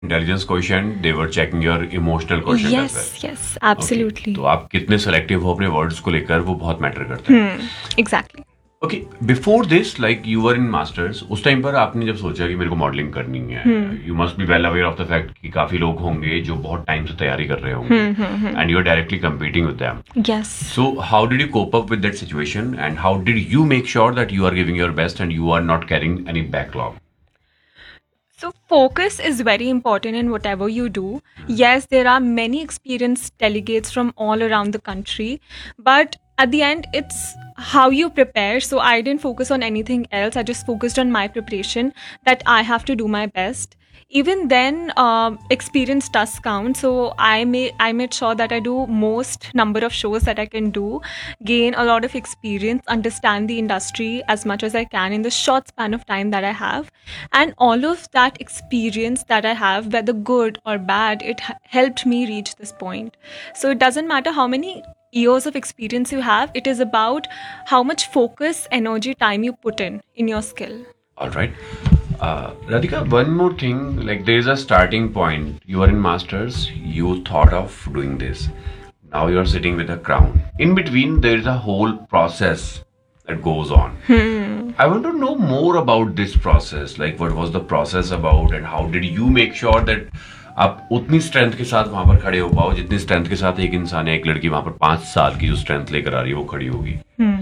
Intelligence question, they were checking your emotional question as well. Yes, yes, okay, absolutely. तो आप कितने selective हो अपने वर्ड्स को लेकर, वो बहुत मैटर करता है. Exactly. Okay, before this like you were in masters, उस टाइम पर आपने जब सोचा कि मेरे को मॉडलिंग करनी है, you must be well aware of the fact कि काफी लोग होंगे जो बहुत टाइम से तैयारी कर रहे होंगे and you are directly competing with them. Yes. So how did you cope up with that situation, and how did you make sure that you are giving your best and you are not carrying any backlog? So, focus is very important in whatever you do. Yes, there are many experienced delegates from all around the country, but at the end, it's how you prepare. So, I didn't focus on anything else. I just focused on my preparation, that I have to do my best. Even then, experience does count. So I made sure that I do most number of shows that I can do, gain a lot of experience, understand the industry as much as I can in the short span of time that I have, and all of that experience that I have, whether good or bad, it helped me reach this point. So it doesn't matter how many years of experience you have. It is about how much focus, energy, time you put in your skill. All right. Radhika, one more thing, like there is a starting point. You are in masters, you thought of doing this. Now you are sitting with a crown. In between, there is a whole process that goes on. I want to know more about this process. Like, what was the process about, and how did you make sure that आप उतनी strength के साथ वहां पर खड़े हो पाओ जितनी स्ट्रेंथ के साथ एक इंसान है, एक लड़की वहां पर 5 साल की जो स्ट्रेंथ लेकर आ रही है वो खड़ी होगी.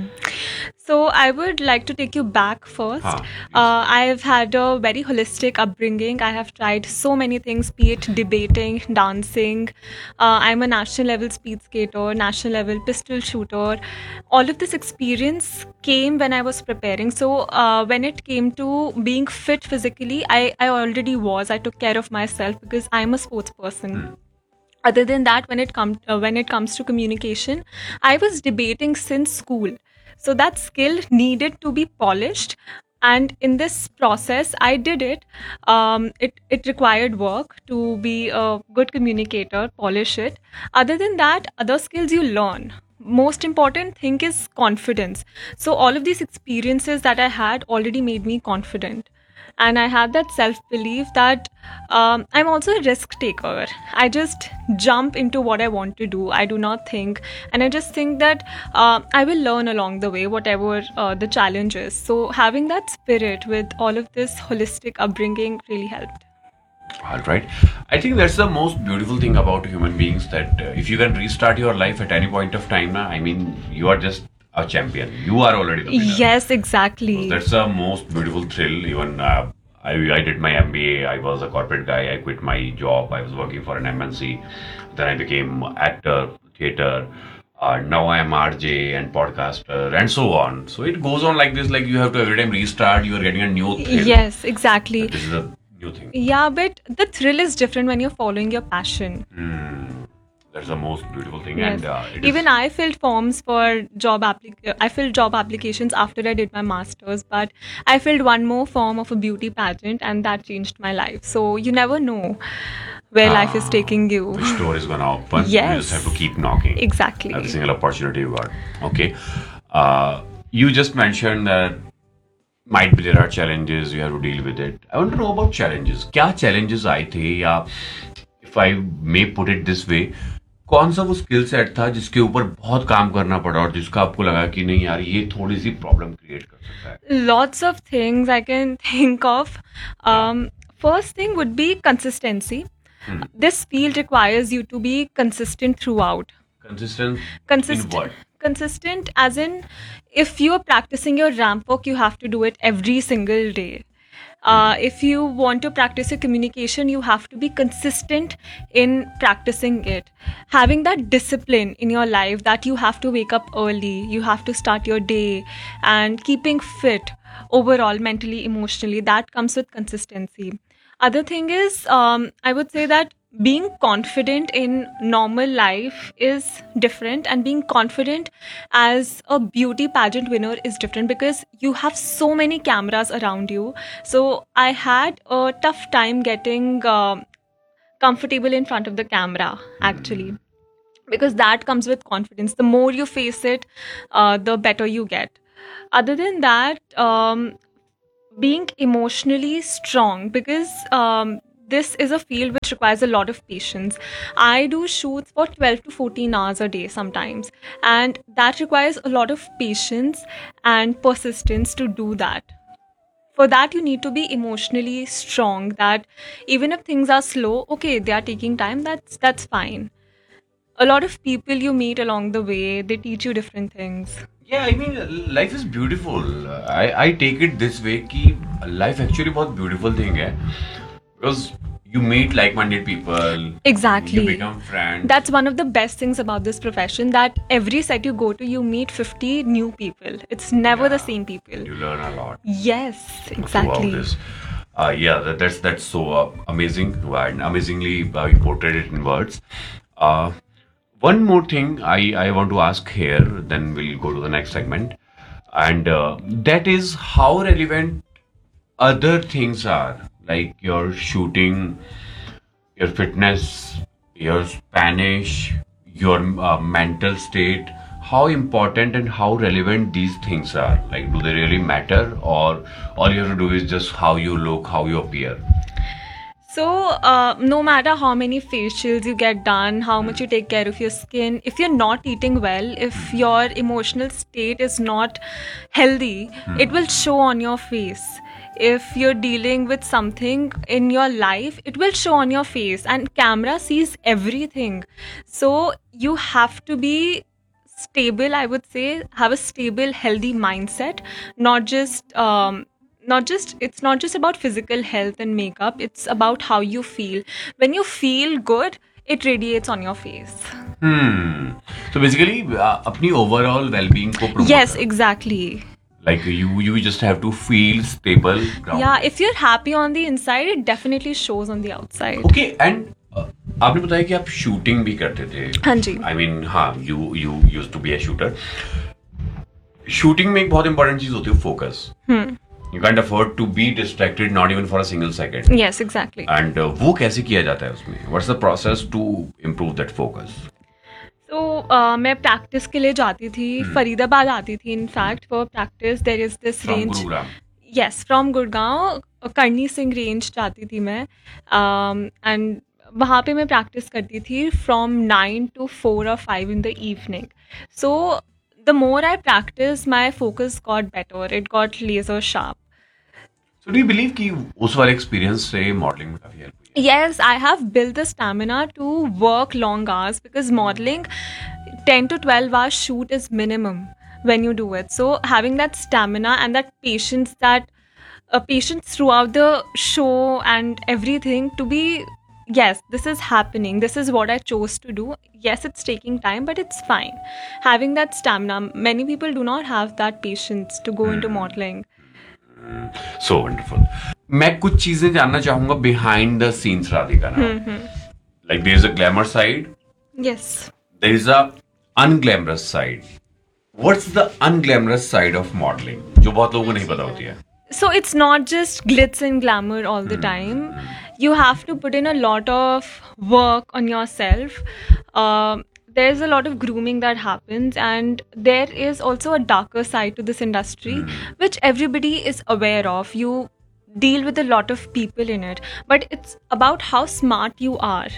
So I would like to take you back first. हाँ, I've had a very holistic upbringing. I have tried so many things, be it debating, dancing. I'm a national level speed skater, national level pistol shooter. All of this experience came when I was preparing. So when it came to being fit physically, I already was. I took care of myself because I'm a sports person. Other than that, when it comes to communication, I was debating since school. So that skill needed to be polished, and in this process I did it. It required work to be a good communicator, polish it. Other than that, other skills you learn. Most important thing is confidence. So all of these experiences that I had already made me confident, and I had that self belief that I'm also a risk taker. I just jump into what I want to do. I do not think, and I just think that I will learn along the way, whatever the challenge is. So, having that spirit with all of this holistic upbringing really helped. all right. I think that's the most beautiful thing about human beings, that if you can restart your life at any point of time, I mean, you are just a champion. You are already the winner. Yes, So exactly. that's the most beautiful thrill. Even I did my MBA. I was a corporate guy. I quit my job. I was working for an MNC. Then I became actor, theater. Now I am RJ and podcaster and so on. So it goes on like this. Like you have to every time restart. You are getting a new thrill. Yes, exactly. This is a new thing. Yeah, but the thrill is different when you're following your passion. That's the most beautiful thing. Yes. And it Even is. I filled forms for I filled job applications after I did my masters, but I filled one more form of a beauty pageant, and that changed my life. So you never know where life is taking you. Which door is gonna open? You just have to Yes, keep knocking. exactly. Every single opportunity you got. Okay. You just mentioned that might be there are challenges, you have to deal with it. I want to know about challenges. क्या challenges आए थे, या if I may put it this way, कौन सा वो skill set था जिसके ऊपर बहुत काम करना पड़ा और जिसका आपको लगा कि नहीं यार ये थोड़ी सी प्रॉब्लम क्रिएट कर सकता है. Lots of things I can think of. First thing would be consistency. This field requires you to be consistent throughout. Consistent in Consistent, what? consistent as in, if you're practicing your ramp walk, you have to do it every single day. If you want to practice your communication, you have to be consistent in practicing it. Having that discipline in your life, that you have to wake up early, you have to start your day, and keeping fit overall, mentally, emotionally, that comes with consistency. Other thing is, I would say that being confident in normal life is different, and being confident as a beauty pageant winner is different, because you have so many cameras around you. So I had a tough time getting comfortable in front of the camera, actually, because that comes with confidence. The more you face it, the better you get. Other than that, being emotionally strong, because this is a field which requires a lot of patience. I do shoots for 12 to 14 hours a day sometimes, and that requires a lot of patience and persistence to do that. For that, you need to be emotionally strong, that even if things are slow, okay, they are taking time, that's fine. A lot of people you meet along the way, they teach you different things. Yeah, I mean, life is beautiful. I take it this way कि life actually बहुत beautiful thing है because you meet like-minded people, you Exactly. become friends. That's one of the best things about this profession, that every set you go to, you meet 50 new people. It's never the Yeah, same people. you learn a lot Yes, throughout exactly. this. Yeah, that's so amazing and amazingly you portrayed it in words. Uh, One more thing I want to ask here, then we'll go to the next segment, and that is how relevant other things are, like your shooting, your fitness, your Spanish, your mental state. How important and how relevant these things are? Like, do they really matter, or all you have to do is just how you look, how you appear? So, no matter how many facials you get done, how much you take care of your skin, if you're not eating well, if your emotional state is not healthy, it will show on your face. If you're dealing with something in your life, it will show on your face, and camera sees everything. So, you have to be stable, I would say, have a stable, healthy mindset, not just it's not just about physical health and makeup, it's about how you feel. When you feel good, it radiates on your face. Hmm. So basically, अपनी overall well-being को promote Yes, करो. exactly. Like you just have to feel stable, grounded. Yeah, if you're happy on the inside, it definitely shows on the outside. Okay and आपने बताया कि आप shooting भी करते थे. हाँ जी. आई मीन हाँ, you you used to be a shooter. Shooting में एक बहुत इंपॉर्टेंट चीज होती है focus. You can't afford to be distracted not even for a single second. Yes, exactly. And वो कैसे किया जाता है उसमें? What's the process to improve that focus? तो मैं प्रैक्टिस के लिए जाती थी, फरीदाबाद आती थी. In fact for practice there is this from range. Gurugram. Yes, from Gurgaon. करनी सिंह रेंज जाती थी मैं, एंड वहाँ पे मैं प्रैक्टिस करती थी from 9 to 4 or 5 in the evening. So the more I practiced, my focus got better. It got laser sharp. So do you believe कि उस वाले एक्सपीरियंस से मॉडलिंग में काफी हेल्प हुई? Yes, I have built the stamina to work long hours, because modeling 10 to 12 hours shoot is minimum when you do it. So having that stamina and that patience, patience throughout the show and everything, to be, yes, this is happening, this is what I chose to do. Yes, it's taking time, but it's fine. Having that stamina, many people do not have that patience to go into modeling. So wonderful. मैं कुछ चीजें जानना चाहूंगा behind the scenes Radhika ना. Like there is a glamour side, Yes. There is a अनग्लैमरस side. What's the अनग्लैमरस side of modelling जो बहुत लोगों को नहीं पता होती है? So it's not just glitz and glamour all the time. You have to put in a lot of work on yourself. There's a lot of grooming that happens, and there is also a darker side to this industry, which everybody is aware of. You deal with a lot of people in it, but it's about how smart you are,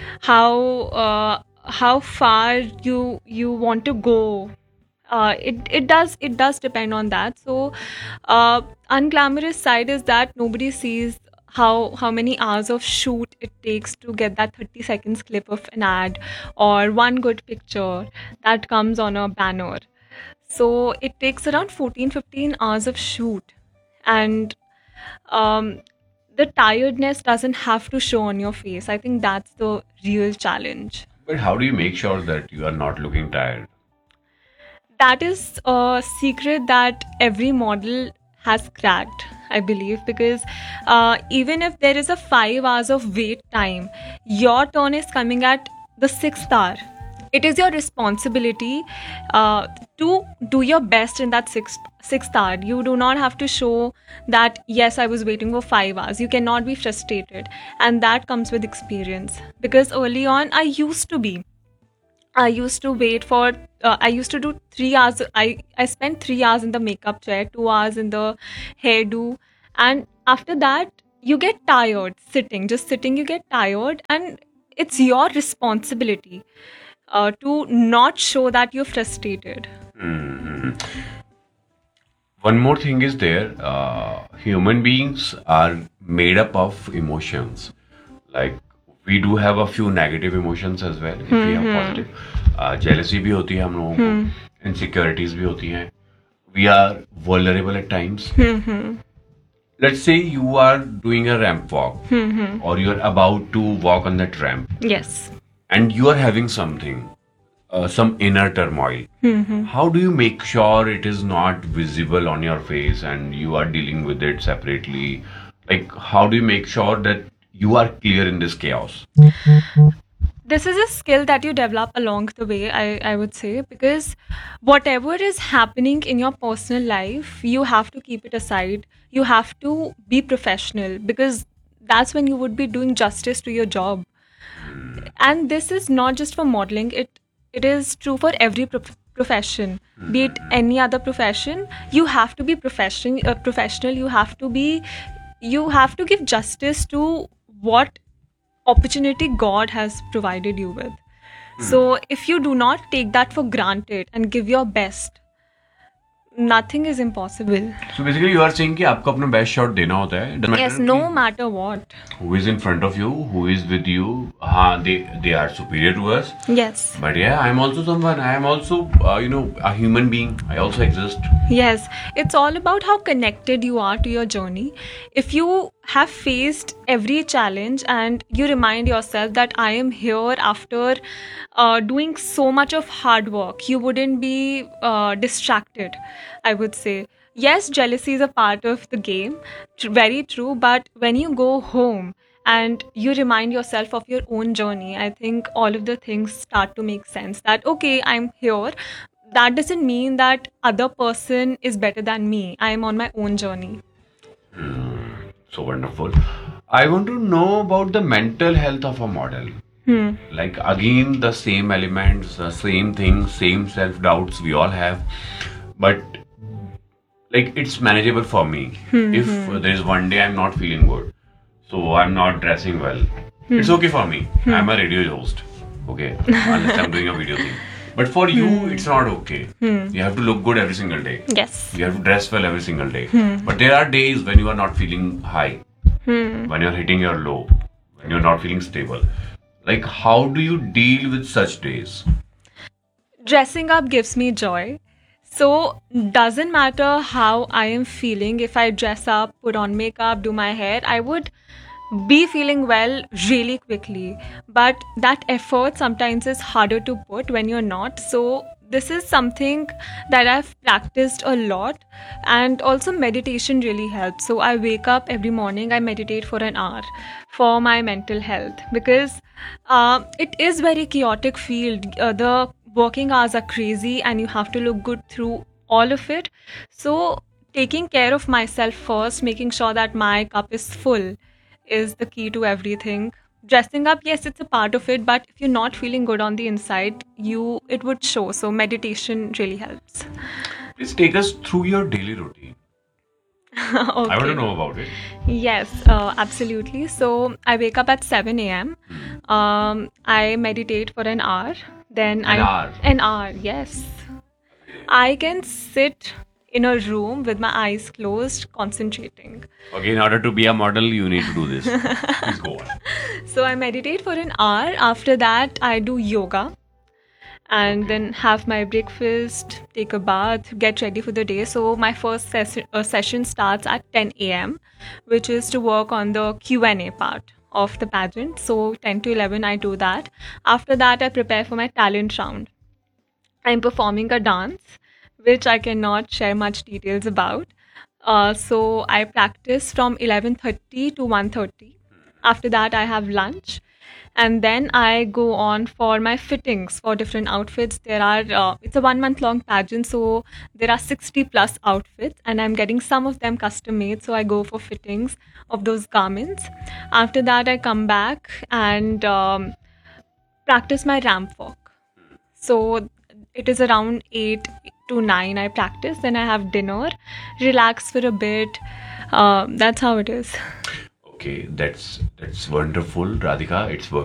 how far you want to go. It does depend on that. So unglamorous side is that nobody sees how many hours of shoot it takes to get that 30 seconds clip of an ad or one good picture that comes on a banner. So it takes around 14-15 hours of shoot, and um, the tiredness doesn't have to show on your face. I think that's the real challenge. But how do you make sure that you are not looking tired? That is a secret that every model has cracked, I believe, because even if there is a 5 hours of wait time, your turn is coming at the 6th hour. It is your responsibility to do your best in that sixth hour. You do not have to show that, yes, I was waiting for 5 hours. You cannot be frustrated. And that comes with experience. Because early on, I used to wait for, I used to do 3 hours. I spent 3 hours in the makeup chair, 2 hours in the hairdo. And after that, you get tired sitting, just sitting, you get tired, and it's your responsibility to not show that you're frustrated. Mhm. One more thing is there. Human beings are made up of emotions. Like we do have a few negative emotions as well. If we have positive, jealousy भी होती है हम लोगों को, insecurities भी होती हैं. We are vulnerable at times. Let's say you are doing a ramp walk, or you're about to walk on that ramp, Yes. and you are having something, some inner turmoil. How do you make sure it is not visible on your face and you are dealing with it separately? Like, how do you make sure that you are clear in this chaos? This is a skill that you develop along the way, I would say, because whatever is happening in your personal life, you have to keep it aside. You have to be professional because that's when you would be doing justice to your job. And this is not just for modeling, it is true for every profession, be it any other profession. You have to be professional. You have to give justice to what opportunity God has provided you with. So if you do not take that for granted and give your best, nothing is impossible. So basically, you are saying कि आपको अपना best shot देना होता है. Doesn't Yes, matter no कि matter what. who is in front of you, who is with you. हाँ, they are superior to us. Yes. But yeah, I'm also someone. I am also a human being. I also exist. Yes, it's all about how connected you are to your journey. If you have faced every challenge and you remind yourself that I am here after doing so much of hard work, you wouldn't be distracted, I would say. Yes, jealousy is a part of the game, very true, but when you go home and you remind yourself of your own journey, I think all of the things start to make sense that, okay, I'm here. That doesn't mean that other person is better than me. I am on my own journey. So wonderful. I want to know about the mental health of a model. Like again, the same elements, the same things, same self doubts we all have, but like it's manageable for me. If there is one day I'm not feeling good, so I'm not dressing well, it's okay for me. I'm a radio host, okay, unless I'm doing a video thing. But for you, it's not okay. You have to look good every single day. Yes. You have to dress well every single day. But there are days when you are not feeling high, when you're hitting your low, when you're not feeling stable. Like, how do you deal with such days? Dressing up gives me joy. So doesn't matter how I am feeling. If I dress up, put on makeup, do my hair, I would be feeling well really quickly. But that effort sometimes is harder to put when you're not. So this is something that I've practiced a lot, and also meditation really helps. So I wake up every morning, I meditate for an hour for my mental health because it is very chaotic field. The working hours are crazy and you have to look good through all of it. So taking care of myself first, making sure that my cup is full, is the key to everything. Dressing up, yes, it's a part of it, but if you're not feeling good on the inside, it would show. So meditation really helps. Please take us through your daily routine. I want to Okay. know about it. Yes, absolutely. So I wake up at 7 a.m. I meditate for an hour. Then An hour. An hour, yes. I can sit in a room with my eyes closed, concentrating. Okay, in order to be a model, you need to do this. Please go on. So I meditate for an hour. After that, I do yoga and then have my breakfast, take a bath, get ready for the day. So my first session starts at 10 a.m., which is to work on the Q&A part of the pageant. So 10 to 11, I do that. After that, I prepare for my talent round. I'm performing a dance, which I cannot share much details about. So I practice from 11:30 to 1:30. After that, I have lunch, and then I go on for my fittings for different outfits. It's a 1 month long pageant, so there are 60 plus outfits, and I'm getting some of them custom made. So I go for fittings of those garments. After that, I come back and practice my ramp walk. So it is around 8 to 9 I practice, then I have dinner, relax for a bit. That's how it is. Okay, that's wonderful, Radhika. It's